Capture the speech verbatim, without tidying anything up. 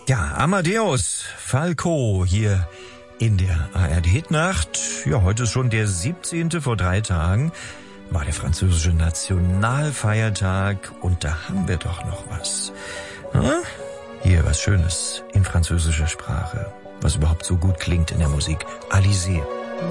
Ja, Amadeus Falco hier in der A R D-Hitnacht. Ja, heute ist schon der siebzehnte Vor drei Tagen war der französische Nationalfeiertag und da haben wir doch noch was. Hm? Hier was Schönes in französischer Sprache, was überhaupt so gut klingt in der Musik. Alizé.